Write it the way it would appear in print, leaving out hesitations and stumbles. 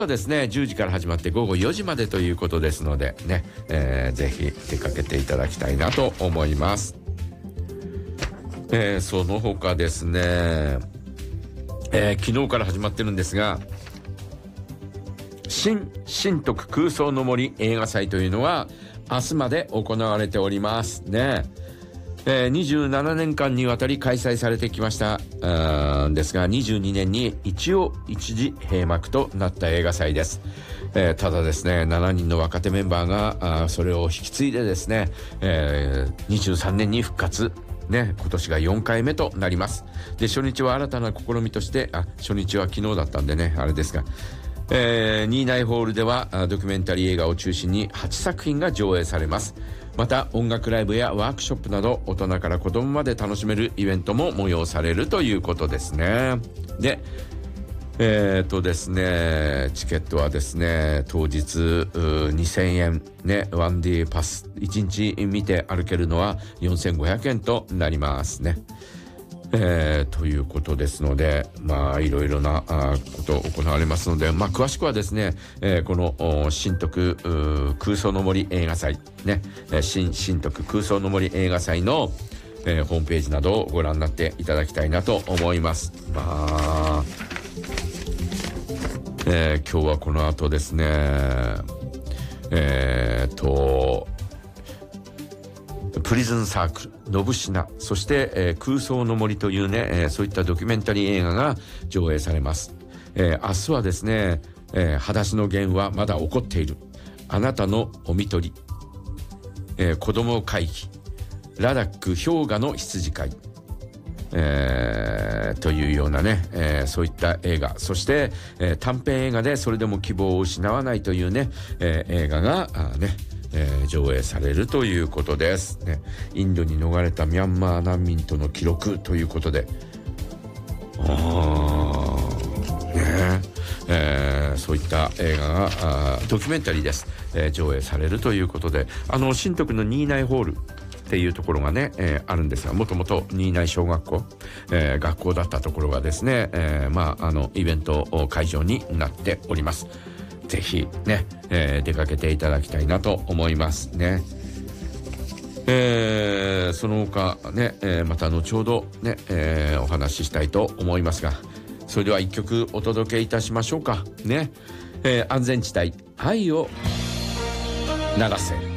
ですね、10時から始まって午後4時までということですのでね、ぜひ出かけていただきたいなと思います。その他ですね、昨日から始まってるんですが、新徳空想の森映画祭というのは明日まで行われておりますね。27年間にわたり開催されてきましたですが、22年に一時閉幕となった映画祭です。ただですね、7人の若手メンバーがそれを引き継いでですね、23年に復活ね、今年が4回目となります。で、初日は新たな試みとして、初日は昨日だったんでね、あれですが、ニーナイホールではドキュメンタリー映画を中心に8作品が上映されます。また音楽ライブやワークショップなど大人から子供まで楽しめるイベントも催されるということですね。で、ですね、チケットはですね、当日2000円ね、1D パス1日見て歩けるのは4500円となりますね。ということですので、まあいろいろなこと行われますので、まあ詳しくはですね、この新徳空想の森映画祭ね、新徳空想の森映画祭の、ホームページなどをご覧になっていただきたいなと思います。まあ、今日はこの後ですね、プリズンサークル、ノブシナ、そして、空想の森というね、そういったドキュメンタリー映画が上映されます。明日はですね、裸足の弦はまだ起こっている、あなたのおみとり、子供会議、ラダック氷河の羊飼い、というようなね、そういった映画、そして、短編映画でそれでも希望を失わないというね、映画が上映されるということです、ね。インドに逃れたミャンマー難民との記録ということで、そういった映画がドキュメンタリーです、上映されるということで、新徳のニーナイホールっていうところがね、あるんですが、もともと新内小学校、学校だったところがですね、イベント会場になっております。ぜひね、出かけていただきたいなと思いますね。その他ね、また後ほどね、お話ししたいと思いますが、それでは一曲お届けいたしましょうかね。安全地帯愛を流せ。